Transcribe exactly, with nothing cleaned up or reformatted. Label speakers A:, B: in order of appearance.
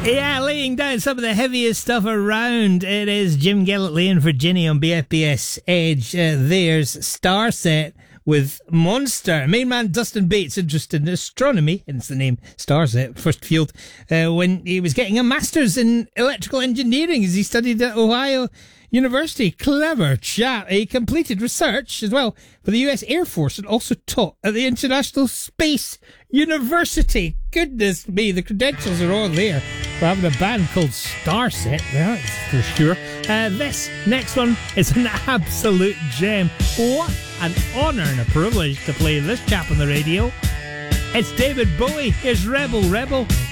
A: Yeah, laying down some of the heaviest stuff around. It is Jim Gillett laying for Ginny on B F B S Edge. Uh, there's Star Set with Monster. Main man Dustin Bates, interested in astronomy, hence the name Star Set, first field, uh, when he was getting a master's in electrical engineering as he studied at Ohio University. Clever chap. He completed research as well for the U S Air Force and also taught at the International Space University. Goodness me, the credentials are all there for having a band called Star Set, that's for sure. Uh, this next one is an absolute gem. What an honour and a privilege to play this chap on the radio. It's David Bowie, his Rebel Rebel.